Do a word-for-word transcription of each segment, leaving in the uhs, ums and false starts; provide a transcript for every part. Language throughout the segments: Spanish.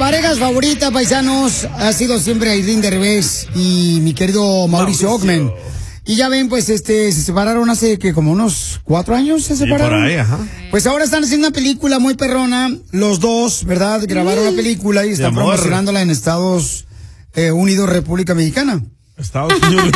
parejas favoritas, paisanos, ha sido siempre Aislinn Derbez y mi querido Mauricio, Mauricio. Ockman. Y ya ven, pues, este, se separaron hace que como unos cuatro años se separaron. Sí, por ahí, ajá. Pues ahora están haciendo una película muy perrona, los dos, ¿verdad? Grabaron la película y están promocionándola en Estados eh, Unidos, República Mexicana. Estados Unidos.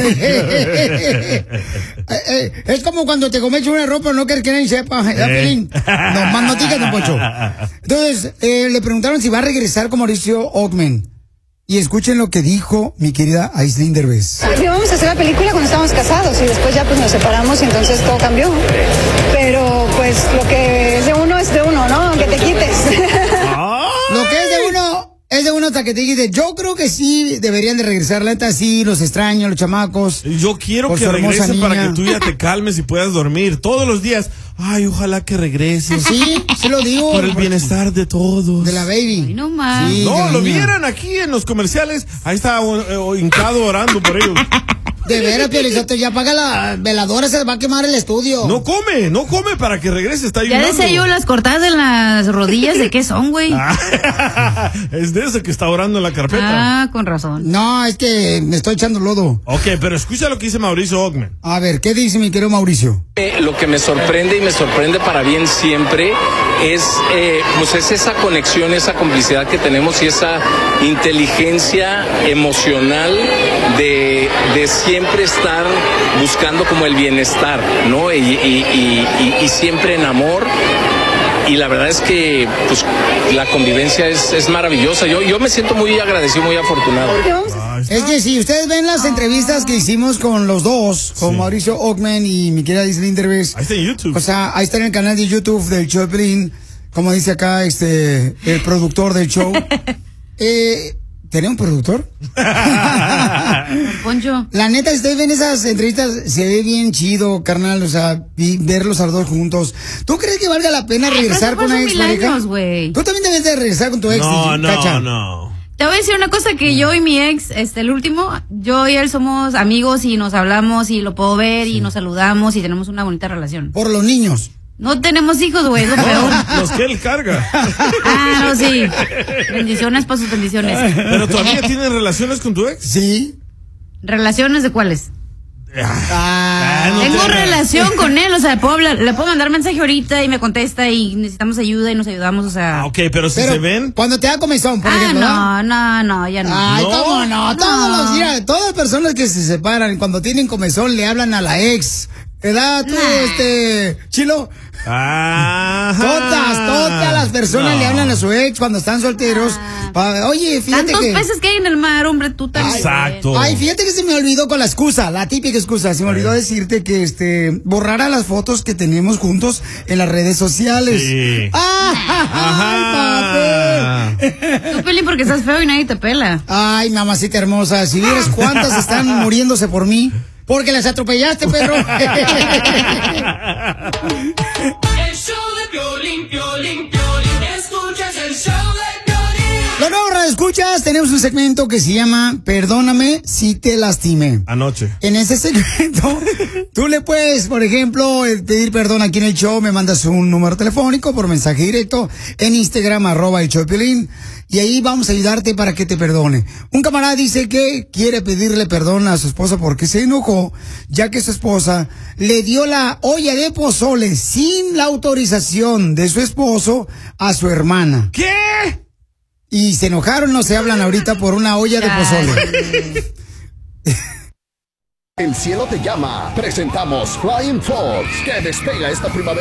eh, eh, es como cuando te comes una ropa, no quieres que nadie sepa. Eh. No, más no digas, don Pocho. Entonces, eh, le preguntaron si va a regresar con Mauricio Ockman. Y escuchen lo que dijo mi querida Aislinn Derbez. Íbamos a hacer la película cuando estábamos casados y después ya pues nos separamos y entonces todo cambió. Pero pues lo que es de uno es de uno, ¿no? Aunque te quites. Lo que es de uno es de uno hasta que te quites. Yo creo que sí deberían de regresar, la neta, sí, los extraño, los chamacos. Yo quiero que regresen para que tú ya te calmes y puedas dormir todos los días. Ay, ojalá que regrese. Sí, se lo digo. Por el bienestar de todos. De la baby. Ay, no más. Sí, no, lo vieran aquí en los comerciales. Ahí está uh, hincado orando por ellos. De veras, Piolizote, ya apaga la veladora, se va a quemar el estudio. No come, no come para que regrese, está ayudando. Ya decía yo, las cortadas en las rodillas, ¿de qué son, güey? Ah, es de eso que está orando en la carpeta. Ah, con razón. No, es que me estoy echando lodo. Ok, pero escucha lo que dice Mauricio Ockman. A ver, ¿qué dice mi querido Mauricio? Eh, lo que me sorprende y me sorprende para bien siempre es, eh, pues es esa conexión, esa complicidad que tenemos y esa inteligencia emocional de, de siempre estar buscando como el bienestar, ¿no? Y, y, y, y, y siempre en amor. Y la verdad es que pues la convivencia es, es maravillosa. Yo, yo me siento muy agradecido, muy afortunado. Es que si ustedes ven las entrevistas que hicimos con los dos, con sí. Mauricio Ockman y mi querida Aislinn Derbez. Ahí está en YouTube. O sea, ahí está en el canal de YouTube del show de Piolín, como dice acá este el productor del show. eh, ¿Tenía un productor? Poncho. La neta, si ustedes ven esas entrevistas, se ve bien chido, carnal, o sea, verlos a los dos juntos. ¿Tú crees que valga la pena regresar Ay, con una ex pareja? Tú también debes de regresar con tu ex, no, no, Cacha. no. Te voy a decir una cosa, que yo y mi ex, este, el último, yo y él somos amigos y nos hablamos y lo puedo ver sí. y nos saludamos y tenemos una bonita relación. Por los niños. No tenemos hijos, güey, es lo peor. Los que él carga. Ah, no, sí. Bendiciones para sus bendiciones. ¿Pero todavía tienes relaciones con tu ex? Sí. ¿Relaciones de cuáles? Ah, no tengo relación con él, o sea, puedo hablar, le puedo mandar mensaje ahorita y me contesta y necesitamos ayuda y nos ayudamos, o sea. Ah, ok, pero si pero se ven. Cuando te da comezón, por ah, ejemplo. No, no, no, ya no. Ay, no. ¿cómo no? no. Todos los días, todas las personas que se separan, cuando tienen comezón, le hablan a la ex. ¿Verdad? Tú, nah. este, Chilo. Ajá. Todas, todas las personas no. le hablan a su ex cuando están solteros. Ah. Pa, oye, fíjate Tantos que... peces que hay en el mar, hombre, tú también. Exacto. Ay, fíjate que se me olvidó con la excusa, la típica excusa. Se me olvidó Ay. decirte que, este, borrara las fotos que teníamos juntos en las redes sociales. Sí. ¡Ah! Ajá. Tú, Peli, porque estás feo y nadie te pela. Ay, mamacita hermosa, si vieras cuántas están muriéndose por mí. Porque las atropellaste, perro. El show de Piolín, Piolín, Piolín. Escuchas el show de Piolín. Los nuevos radioescuchas, tenemos un segmento que se llama Perdóname si te lastimé. Anoche. En ese segmento, tú le puedes, por ejemplo, pedir perdón aquí en el show. Me mandas un número telefónico por mensaje directo en Instagram, arroba el show de Piolín. Y ahí vamos a ayudarte para que te perdone. Un camarada dice que quiere pedirle perdón a su esposa porque se enojó, ya que su esposa le dio la olla de pozole sin la autorización de su esposo a su hermana. ¿Qué? Y se enojaron, no se hablan ahorita por una olla de pozole. El cielo te llama. Presentamos Flying Fox, que despega esta primavera.